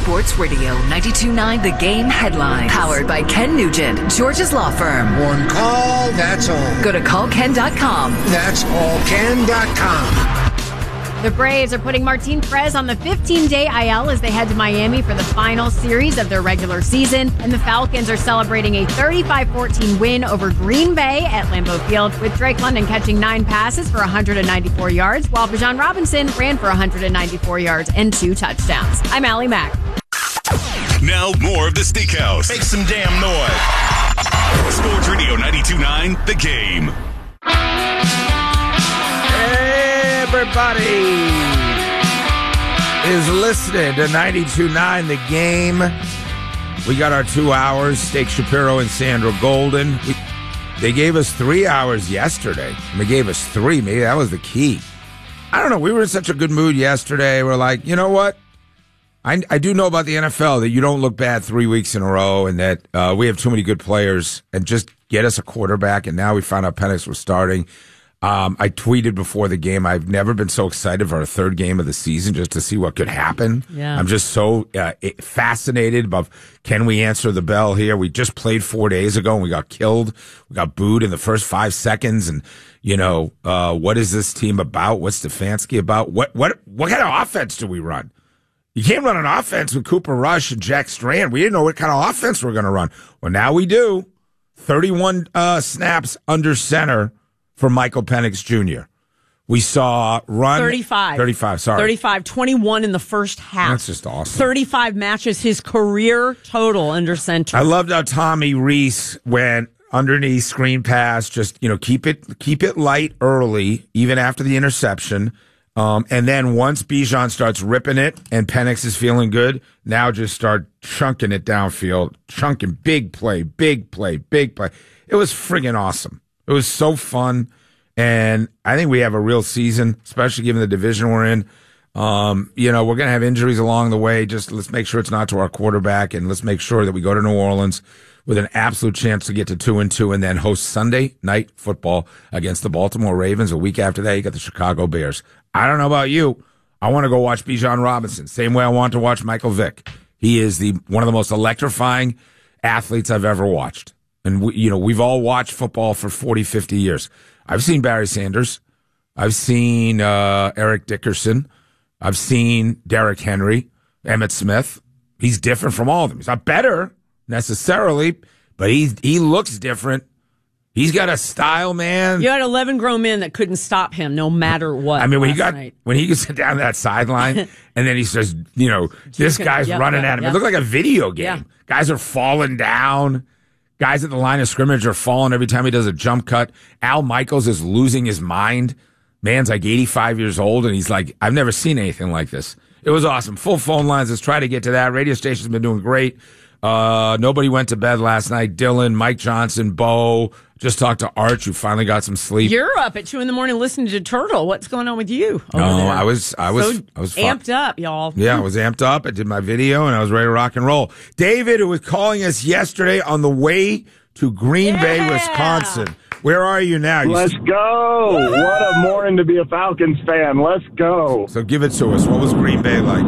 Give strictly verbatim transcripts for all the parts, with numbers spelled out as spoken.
Sports Radio ninety-two point nine The Game headlines. Powered by Ken Nugent, George's Law Firm. One call, that's all. Go to call ken dot com. That's all ken dot com. The Braves are putting Martin Perez on the fifteen-day I L as they head to Miami for the final series of their regular season. And the Falcons are celebrating a thirty-five fourteen win over Green Bay at Lambeau Field, with Drake London catching nine passes for one hundred ninety-four yards, while Bijan Robinson ran for one hundred ninety-four yards and two touchdowns. I'm Allie Mack. Now more of the Steakhouse. Make some damn noise. Sports Radio ninety-two point nine The Game. Everybody is listening to ninety-two point nine The Game. We got our two hours, Steak Shapiro and Sandra Golden. We, they gave us three hours yesterday, and they gave us three. Maybe that was the key. I don't know. We were in such a good mood yesterday. We're like, you know what? I, I do know about the N F L that you don't look bad three weeks in a row, and that uh, we have too many good players, and just get us a quarterback. And now we found out Penix was starting. Um, I tweeted before the game, I've never been so excited for our third game of the season just to see what could happen. Yeah. I'm just so uh, fascinated about, can we answer the bell here? We just played four days ago and we got killed. We got booed in the first five seconds. And, you know, uh, what is this team about? What's Stefanski about? What, what, what kind of offense do we run? You can't run an offense with Cooper Rush and Jack Strand. We didn't know what kind of offense we're going to run. Well, now we do. thirty-one uh, snaps under center for Michael Penix Junior We saw run thirty-five. thirty-five, sorry. thirty-five, twenty-one in the first half. That's just awesome. thirty-five matches his career total under center. I loved how Tommy Reese went underneath screen pass, just, you know, keep it keep it light early, even after the interception. Um, and then once Bijan starts ripping it and Penix is feeling good, now just start chunking it downfield, chunking big play, big play, big play. It was friggin' awesome. It was so fun, and I think we have a real season, especially given the division we're in. Um, you know, we're going to have injuries along the way. Just let's make sure it's not to our quarterback, and let's make sure that we go to New Orleans with an absolute chance to get to two and two, and then host Sunday night football against the Baltimore Ravens. A week after that, you got the Chicago Bears. I don't know about you. I want to go watch Bijan Robinson, same way I want to watch Michael Vick. He is the one of the most electrifying athletes I've ever watched. And, we, you know, we've all watched football for forty, fifty years. I've seen Barry Sanders. I've seen uh, Eric Dickerson. I've seen Derrick Henry, Emmitt Smith. He's different from all of them. He's not better necessarily, but he, he looks different. He's got a style, man. You had eleven grown men that couldn't stop him no matter what. I mean, when he got night. when he gets down that sideline and then he says, you know, this guy's yep, running yep, at him. yep. It looked like a video game. Yeah. Guys are falling down. Guys at the line of scrimmage are falling every time he does a jump cut. Al Michaels is losing his mind. Man's like eighty-five years old, and he's like, I've never seen anything like this. It was awesome. Full phone lines. Let's try to get to that. Radio station's been doing great. Uh, nobody went to bed last night. Dylan, Mike Johnson, Bo. Just talked to Arch, who finally got some sleep. You're up at two in the morning listening to Turtle. What's going on with you? No, I was, I was, so I was amped fu- up, y'all. Yeah, I was amped up. I did my video, and I was ready to rock and roll. David, who was calling us yesterday on the way to Green Yeah. Bay, Wisconsin. Where are you now? You Let's s- go. Woo-hoo! What a morning to be a Falcons fan. Let's go. So give it to us. What was Green Bay like?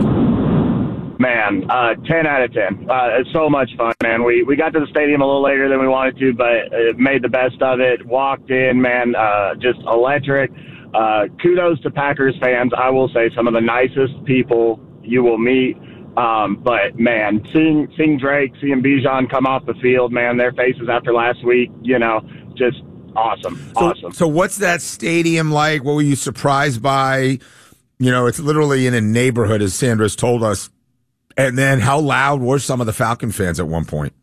Man, uh, ten out of ten. Uh, it's so much fun, man. We we got to the stadium a little later than we wanted to, but it made the best of it. Walked in, man, uh, just electric. Uh, kudos to Packers fans. I will say some of the nicest people you will meet. Um, but, man, seeing, seeing Drake, seeing Bijan come off the field, man, their faces after last week, you know, just awesome. So, awesome. So what's that stadium like? What were you surprised by? You know, it's literally in a neighborhood, as Sandra's told us. And then how loud were some of the Falcon fans at one point?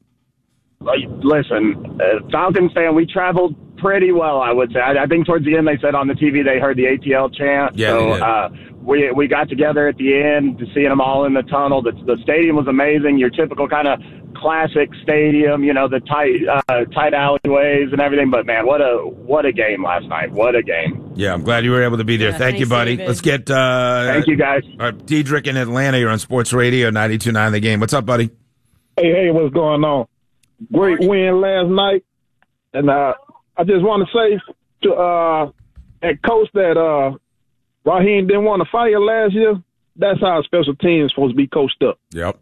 Listen, uh, Falcons fan, we traveled pretty well, I would say. I, I think towards the end they said on the T V they heard the A T L chant. Yeah, so yeah. Uh, we we got together at the end to seeing them all in the tunnel. The, the stadium was amazing. Your typical kind of classic stadium, you know, the tight uh, tight alleyways and everything. But man, what a what a game last night! What a game! Yeah, I'm glad you were able to be there. Yeah, Thank you, thanks, buddy. David. Let's get uh, Thank you, guys. uh, Diedrich in Atlanta. You're on Sports Radio ninety-two point nine The Game. What's up, buddy? Hey, hey, what's going on? Great win last night, and uh, I just want to say to uh, that coach that uh, Raheem didn't want to fire last year. That's how a special team is supposed to be coached up. Yep.